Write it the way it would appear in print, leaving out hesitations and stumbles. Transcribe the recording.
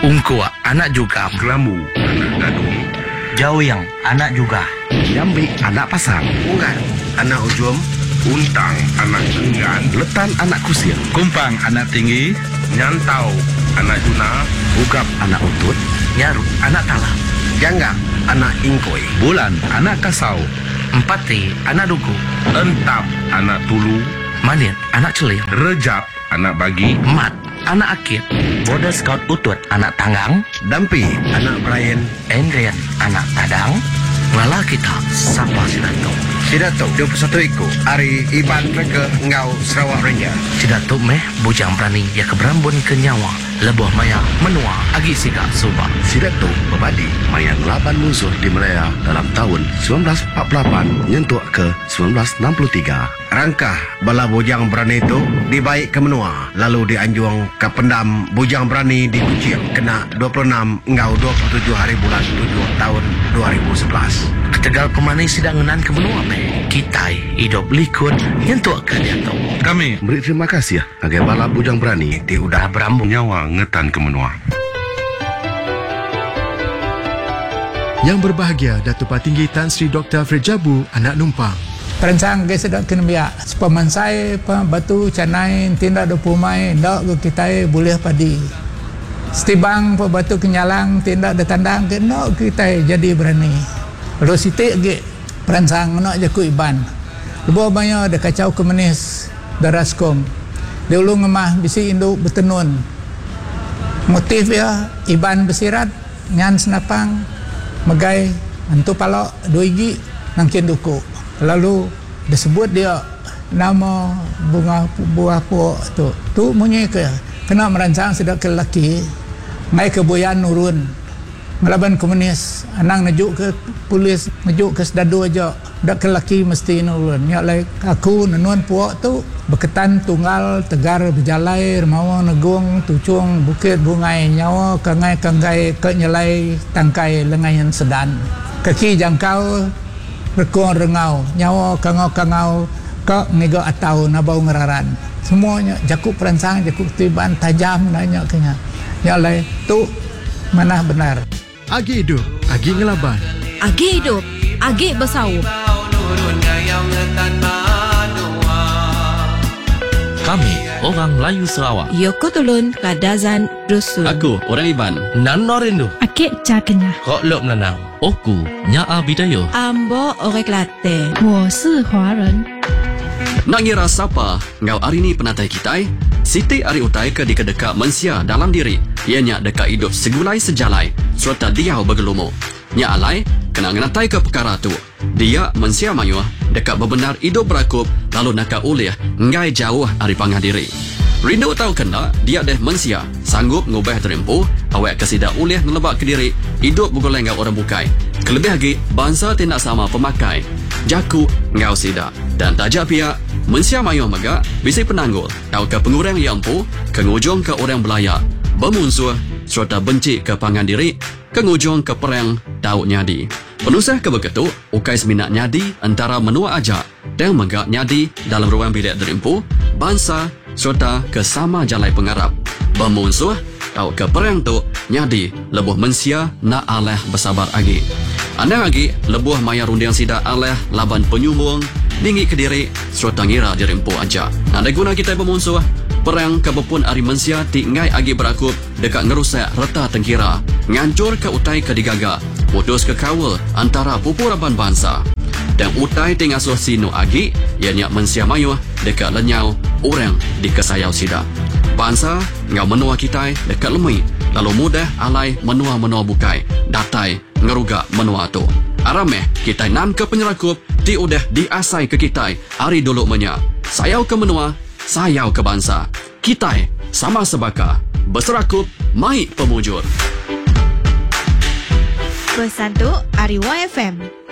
Ungkua anak juga. Kelamu anak gadung. Jauhyang anak juga. Jambi anak pasang. Ungan anak ujum. Untang anak enggan. Letan anak kusir. Kumpang anak tinggi. Nyantau anak juna. Ugap anak utut. Nyaru anak talam. Jangga anak ingkoi. Bulan anak kasau. Empati anak duku. Entap anak tulu. Manit anak celir. Rejap anak bagi. Mat anak akit. Border Scout utut anak tanggang. Dampi anak Brian. Endrian anak tadang. Ngala kita sapa Sidato. Sidato 21 ikut Ari Iban ke Ngau Sarawak Ranger. Sidato meh bujang berani ya keberambun ke nyawa. Lebuh maya menua agi siga subah. Sidato berbadi mayang laban musuh di Melaya dalam tahun 1948 nyentuh ke 1963. Rangkah bala bujang berani itu dibaik ke menua, lalu dianjuang ke pendam bujang berani di Kuching kena 26 Ngau 27 hari bulan 7 tahun 2011. Ketegal kemana sidang ngenan ke benua meh. Kita hidup likun nyentuh ke Diato. Kami Beri terima kasih ya agai bala bujang berani Di udah berambung nyawa ngetan ke menua. Yang berbahagia Datuk Patinggi Tan Sri Dr. Frejabu anak numpang. Perancang ke sedap kena biak. Sepemansai batu canai tindak do pumai dak ke kita boleh padi. Setibang batu kenyalang tindak de tandang ke nak kita jadi berani. Lalu sitik ge perancang nak jaku Iban. Lebuh banyak de kacau kemenis daraskom. Dia ulung ngemah bisi induk bertenun. Motif ya Iban bersirat ngan senapang megai antu palok 2 gigi nangkin duku. Lalu disebut dia nama bunga buah puak tu munyi ke kena merancang sedap ke lelaki mai ke boyan nurun melaban komunis anang nejuk ke polis nejuk ke sedadu aja dak ke lelaki mesti nurun nya lai aku nenuan puak tu berketan tunggal tegar berjalai remawa negung tucung bukit bungai nyawa kangai ke nyelai tangkai lengayan sedan kaki jangkau rekong rengau nyawa kangau ke ngigo atau nabau ngeraran semuanya jakuk perancang jakuk tiban tajam nanya kenya ya lai tu mana benar Agi hidup, agi ngelaban. Agi hidup, agi bersau. Kami orang Melayu Sarawak. Yoko Tulun Kadazan Dusun. Aku orang Iban. Nan norindu. Akik Jakenya. Kok lop nanang. Oku Nyaa Bidayo. Ambo Orek Latte. 我是华人。 Nak ngira siapa ngau hari ni penatai kitai? Siti ari utai ke di kedeka mensia dalam diri. Ianya dekat hidup segulai sejalai serta diau bergelumo. Nya alai kena ngenatai ke perkara tu. Dia mensia mayuh dekat berbenar hidup berakup lalu nak ulih ngai jauh ari pangah diri. Rindu tahu kena dia deh mensia sanggup ngubah terempuh awak kesida ulih nelebak ke diri hidup bergoleng ngau orang bukai. Kelebih lagi bangsa tidak sama pemakai. Jaku ngau sida dan tajak pihak mensia mayuh mega bisi penanggul tahu ke pengurang yang empu ke ngujung ke orang belaya bermusuh serta benci ke pangan diri ke ngujung ke perang tahu nyadi penusah ke begitu ukai seminat nyadi antara menua ajak dan mega nyadi dalam ruang bilik derimpu bangsa serta ke sama jalai pengarap bermusuh tahu ke perang tu nyadi lebuh mensia nak aleh bersabar lagi anda lagi lebuh maya rundiang sida aleh laban penyumbung Ningi ke diri serta ngira dirempu aja. Ada guna kita bermusuh perang kebepun ari mensia ti ngai agi berakup dekat ngerusak reta tengkira ngancur ke utai ke digaga putus ke kawal antara pupuraban bangsa dan utai ti ngasuh sinu agi ianya mensia mayuh dekat lenyau orang di kesayau sida bangsa ngau menua kita dekat lemui lalu mudah alai menua bukai datai ngeruga menua tu arameh kita nan ke penyerakup ti udah diasai ke kita hari dulu menya sayau ke menua sayau ke bangsa kita sama sebaka berserakup mai pemujur Bersatu Ariwa FM.